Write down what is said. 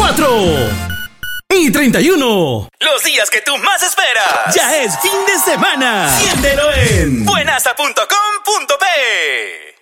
4 y 31. Los días que tú más esperas. Ya es fin de semana. Siéntelo en Buenasa.com.